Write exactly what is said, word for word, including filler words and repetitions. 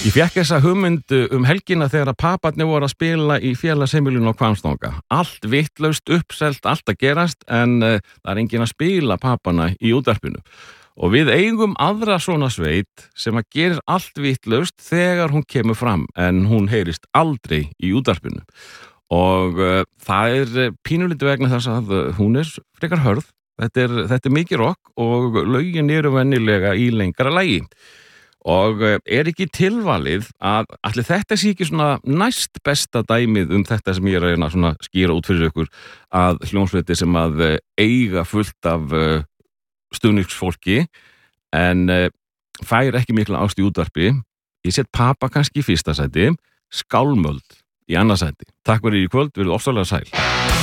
Ég fékk þessa hugmynd um helgina þegar að paparnir voru að spila í félagsheimilinu á Hvammstanga. Allt vitlaust, uppselt, allt að gerast, en uh, það er enginn að spila papana í útvarpinu. Og við eigum aðra svona sveit sem að gerir allt vitlaust þegar hún kemur fram, en hún heyrist aldrei í útvarpinu. Og uh, það er pínulítið vegna þess að uh, hún er frekar hörð. Þetta er, þetta er mikið rock og lögin eru venjulega í lengra lagi. Og er ekki tilvalið að allir þetta sé ekki svona næst besta dæmið um þetta sem ég er að reyna svona skýra út fyrir ykkur, að hljómsveitir sem að eiga fullt af stuðningsfólki en fær ekki mikla ást í útvarpi. Ég set Papa kannski í fyrsta sæti, Skálmöld í annað sæti. Takk fyrir í kvöld, verið ofsalega sæl.